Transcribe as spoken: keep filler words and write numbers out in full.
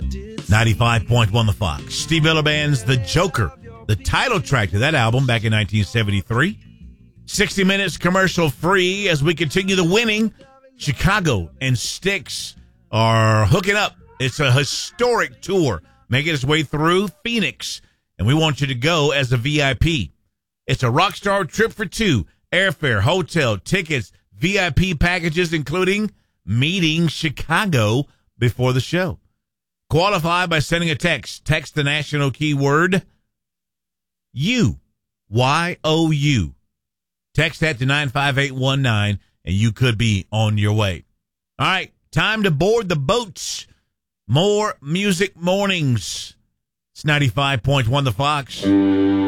ninety-five point one The Fox. Steve Miller Band's The Joker, the title track to that album back in nineteen seventy-three. sixty minutes commercial free as we continue the winning. Chicago and Styx are hooking up. It's a historic tour making its way through Phoenix, and we want you to go as a V I P. It's a rockstar trip for two. Airfare, hotel, tickets, V I P packages, including meeting Chicago before the show. Qualify by sending a text. Text the national keyword U, Y O U. Text that to nine five eight one nine, and you could be on your way. All right, time to board the boats. More music mornings. It's ninety-five point one The Fox.